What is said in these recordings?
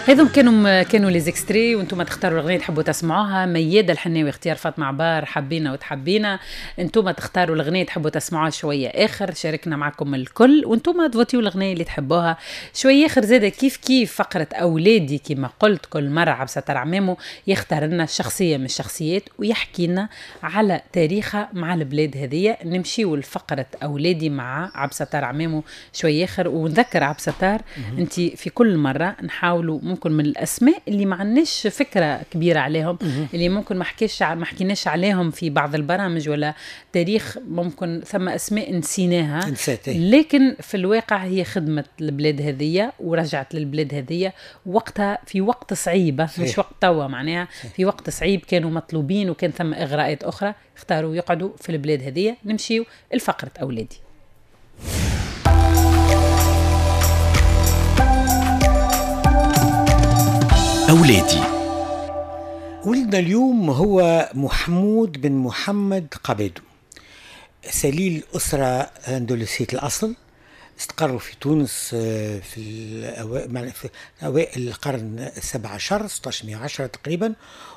هذم كانوا لي زيكستري، وانتم تختاروا الاغنيه تحبوا تسمعوها. ميادة الحناوي اختيار فاطمه عبار، حبينا وتحبينا. انتم تختاروا الاغنيه تحبوا تسمعوها شويه اخر، شاركنا معكم الكل وانتم تفوتيوا الاغنيه اللي تحبوها شويه اخر. زاده كيف فقره اولادي كما قلت كل مره عبسه عمامو يختار لنا شخصيه من الشخصيات ويحكي لنا على تاريخها مع البلاد هذه. نمشيوا لفقره اولادي مع عبسه عمامو شويه اخر. ونذكر عبسه انت في كل مره نحاولوا ممكن من الاسماء اللي ما عندناش فكره كبيره عليهم، اللي ممكن ما حكيناش عليهم في بعض البرامج ولا تاريخ، ممكن ثم اسماء نسيناها لكن في الواقع هي خدمه البلاد هذه ورجعت للبلاد هذه وقتها في وقت صعيبه، مش وقت توا معناها في وقت صعيب كانوا مطلوبين وكان ثم اغراءات اخرى اختاروا يقعدوا في البلاد هذه. نمشيو الفقره اولادي. أولادي. ولدنا اليوم هو محمود بن محمد قبادو، سليل أسرة أندلسية الأصل، استقروا في تونس في أوائل القرن 17 1610 تقريبا،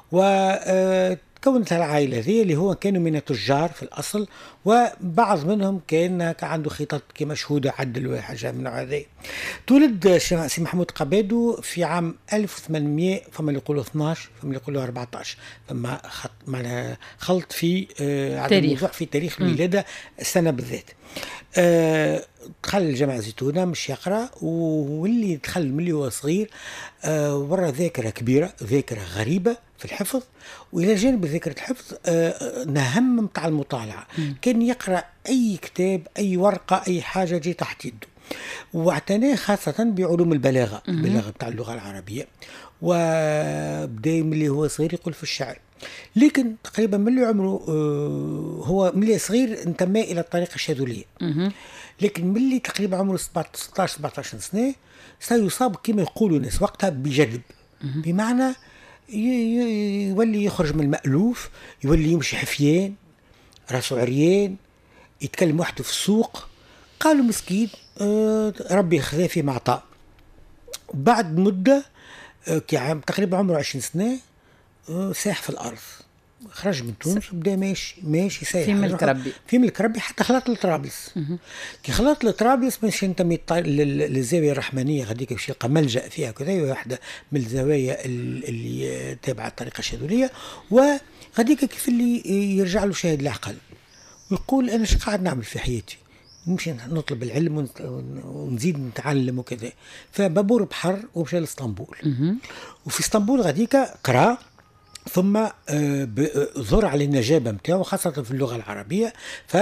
وكونت العائلة ذي اللي هو كانوا من التجار في الأصل، وبعض منهم كان عنده خطط كما شهودة عدل وحاجة من هذه. تولد سي محمود قبادو في عام 1800، فما اللي يقولوا 12 فما اللي يقولوا 14، فما خلط في تاريخ في تاريخ الولادة السنة بالذات. دخل الجامعة زيتونة مش يقرأ، واللي دخل ملي هو صغير ورا ذاكرة كبيرة، ذاكرة غريبة في الحفظ، وإلى جانب ذاكرة الحفظ نهم متاع المطالعة. كان يقرأ أي كتاب أي ورقة أي حاجة جي تحت يده، واعتناه خاصة بعلوم البلاغة، البلاغة بتاع اللغة العربية، وبدأ ملي هو صغير يقول في الشعر. لكن تقريبا ملي عمره هو ملي صغير انتمى إلى الطريقة الشاذلية، لكن ملي تقريبا عمره 16-17 سنة سيصاب كما يقولوا الناس وقتها بجذب، بمعنى يولي يخرج من المألوف، يولي يمشي حفيان راسه عريان، يتكلم وحده في السوق. قالوا مسكين ربي خذاه في معطاء. بعد مدة تقريبا عمره 20 سنة ساح في الأرض، خرج من تونس وبدا ماشي سايح في ملك ربي حتى خلط لطرابلس. كي خلط لطرابلس باش ينتمي للزاوية الرحمانية، غاديك باش يلقى ملجأ فيها كذا، واحدة من الزوايا اللي تابعة الطريقة الشاذلية، وغاديك كيف اللي يرجع له شاهد العقل ويقول أنا ايش قاعد نعمل في حياتي، نمشي نطلب العلم ونزيد نتعلم وكذا. فبابور بحر ومشى لإسطنبول، وفي اسطنبول غاديك قرأ، ثم ظهر على النجابة متاعه خاصة في اللغة العربية، ف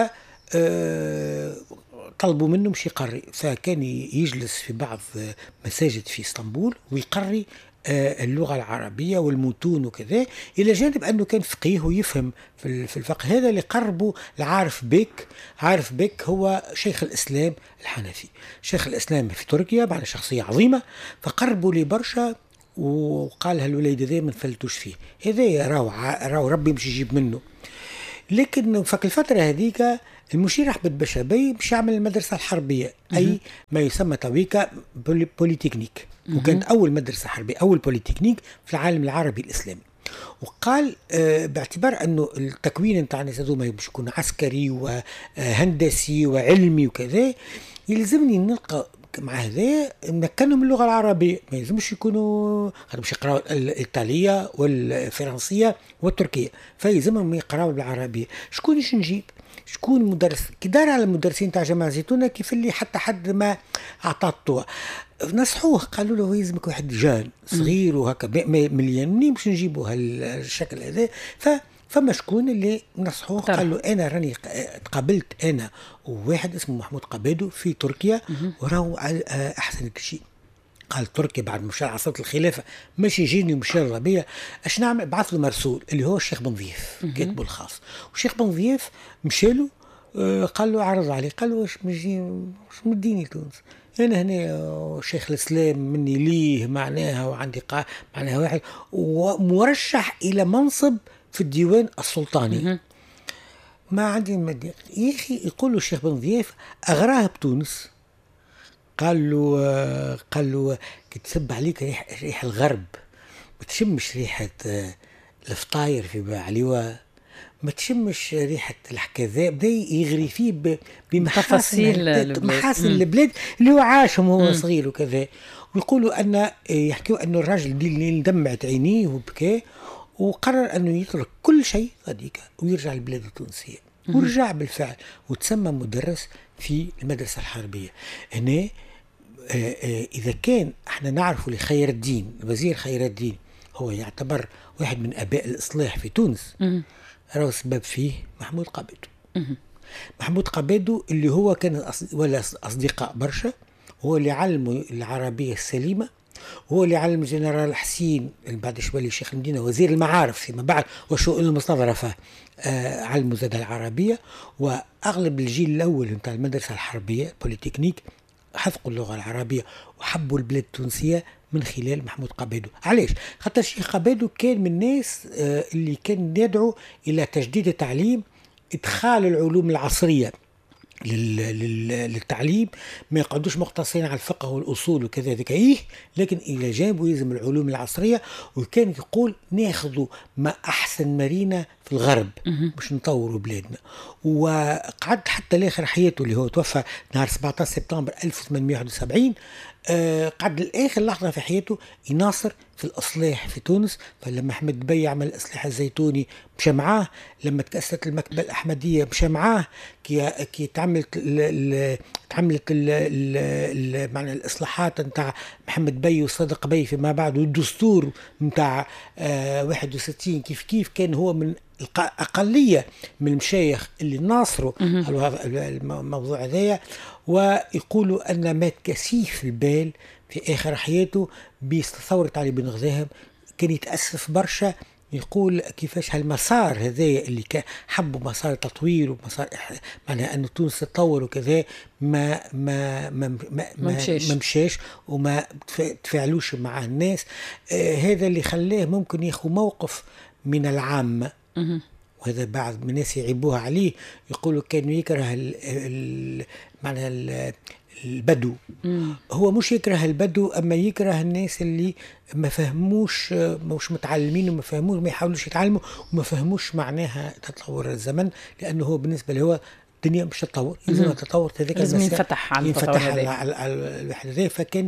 طلبوا منه مش يقري، فكان يجلس في بعض مساجد في اسطنبول ويقري اللغة العربية والمتون وكذا، إلى جانب أنه كان فقيه ويفهم في الفقه. هذا اللي قربه العارف بيك. عارف بيك هو شيخ الإسلام الحنفي، شيخ الإسلام في تركيا، بعد شخصية عظيمة، فقربوا لي برشا وقال هالوليد ذي ما نفلتوش فيه، هذا راو ربي مش يجيب منه. لكن في الفترة هذيك المشير أحمد بشابي مش يعمل المدرسة الحربية، أي ما يسمى تويكا بوليتكنيك، وكانت أول مدرسة حربية، أول بوليتكنيك في العالم العربي الإسلامي. وقال باعتبار أنه التكوين نتاع الناس هذوما باش يكون عسكري وهندسي وعلمي وكذا، يلزمني نلقى مع هذا نكنهم اللغة العربية، ما يلزمش يكونوا باش يقراوا الإيطالية والفرنسية والتركية، فيلزمهم يقراوا بالعربية. شكون نجيب؟ شكون مدرس؟ كي دار على المدرسين تاع جامعة زيتونة كيف اللي حتى حد ما أعطته نصحوه، قالوا له يلزمك واحد جان صغير وهكا مليان، منين باش نجيبوا هالشكل هذا؟ فما شكون اللي نصحوه؟ قال له أنا راني تقابلت أنا وواحد اسمه محمود قبادو في تركيا وراهو أحسن شيء. قال تركيا بعد مشى عصر الخلافة ماشي يجيني ومشى الربيع، اش نعمل؟ بعث له مرسول اللي هو الشيخ بن ضيف كاتبه الخاص، والشيخ بن ضيف مشى له قال له عرض عليه، قال له واش مديني تونس، أنا هنا شيخ الإسلام مني ليه معناها، وعندي معناها واحد ومرشح إلى منصب في الديوان السلطاني، ما عندي مدينة يا أخي. يقول له الشيخ بن ضيف أغراه بتونس، قال له كي تسب عليك ريح الغرب، ما تشمش ريحة الفطاير في عليوة، ما تشمش ريحة الحكاذا. بدا يغري فيه بمحاسن البلاد اللي هو عاشهم وهو صغير وكذا. ويقولوا أن يحكوا أنه الراجل اللي دمعت عينيه وبكى، وقرر أنه يترك كل شيء هذيك ويرجع للبلاد التونسية. ورجع بالفعل وتسمى مدرس في المدرسة الحربية. هنا إذا كان احنا نعرف لخير الدين، وزير خير الدين هو يعتبر واحد من أباء الإصلاح في تونس، رأى السبب فيه محمود قبيدو. محمود قبيدو اللي هو كان ولا أصدقاء برشا، هو اللي علمه العربية السليمة، هو اللي علم جنرال حسين بعد شوالي شيخ المدينة وزير المعارف فيما بعد وشؤون المستظرفة، علمه زاد العربية. وأغلب الجيل الأول نتاع المدرسة الحربية بوليتكنيك حفظوا اللغة العربية وحبوا البلاد التونسية من خلال محمود قبيدو. علاش؟ خاطر الشيخ قبيدو كان من الناس اللي كان يدعو إلى تجديد التعليم، إدخال العلوم العصرية للتعليم، ما يقعدوش مقتصرين على الفقه والأصول وكذا لكن إلى جانبه يلزم العلوم العصرية. وكان يقول ناخذوا ما أحسن مارينا في الغرب باش نطوروا بلادنا. وقعد حتى لآخر حياته اللي هو توفى نهار 17 سبتمبر 1871، قعد لآخر لحظة في حياته يناصر في الإصلاح في تونس. فلما أحمد بي عمل الإصلاح الزيتوني مشى معاه، لما تأسست المكتبة الأحمدية مشى معاه، كي تعملت معنى الإصلاحات نتاع محمد بي وصادق بي فيما بعد، والدستور نتاع 61 كيف كان هو من أقلية من المشايخ اللي ناصروا الموضوع هذايا. ويقولوا أن مات كثيف البال في آخر حياته بثورة علي بن غزاهم، كان يتأسف برشا. يقول كيفاش هالمسار هذايا اللي حبوا مسار تطوير ومسار معناها أن تونس تطور وكذا ما مشاش وما تفاعلوش مع الناس. هذا اللي خلاه ممكن ياخذ موقف من العامة. وهذا بعض من الناس يعيبوها عليه، يقولوا كانوا يكره معناها البدو. هو مش يكره البدو، أما يكره الناس اللي ما فهموش، مش متعلمين وما فهموش، ما يحاولوش يتعلموا وما فهموش معناها تطور الزمن. لأنه هو بالنسبة له هو الدنيا مش تتطور، لازم التطور هذاك لازم ينفتح على الواحد هذا. فكان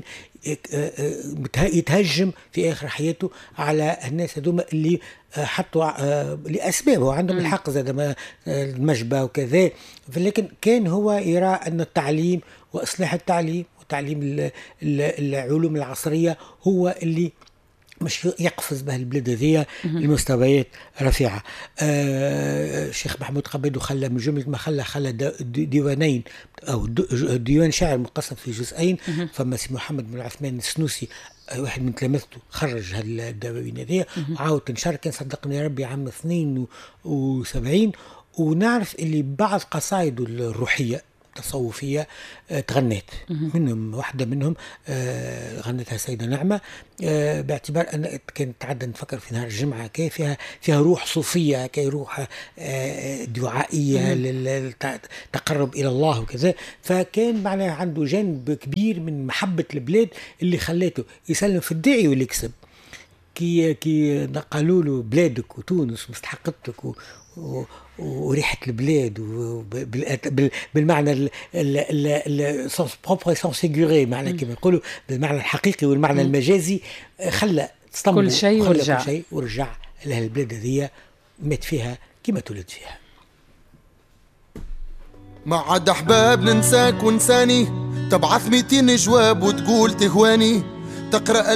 يتهجم في آخر حياته على الناس هذوما اللي حطوا لأسباب هو عندهم الحق زاد المجبة وكذا. لكن كان هو يرى أن التعليم وإصلاح التعليم وتعليم العلوم العصرية هو اللي مش يقفز به البلاد هذه المستويات رفيعة. الشيخ محمود قبيدو خلى من جملة ما خلى ديوانين أو ديوان شعر مقسم في جزئين. فما سي محمد بن عثمان السنوسي واحد من تلامذته خرج هالدواوين هذه وعاود تنشر، كان صدقني يا ربي عام 72. ونعرف اللي بعض قصائده الروحية تصوفية تغنيت منهم، واحدة منهم غنتها سيدة نعمة، باعتبار أن كانت تعدى نفكر في نهار الجمعة فيها روح صوفية، روح دعائية للتقرب إلى الله وكذا. فكان معناه عنده جانب كبير من محبة البلاد اللي خلاته يسلم في الداعي واللي يكسب. كي قالوا له بلادك وتونس مستحقتك وريحة البلاد بالمعنى سونس بروبر سونس فيغوري، معنى كما يقولوا بالمعنى الحقيقي والمعنى المجازي، خلى كل شيء ورجع لها البلاد هذه مات فيها كما تولد فيها. ما عاد أحباب ننساك ونساني، تبعث 200 جواب وتقول تهواني، تقرأ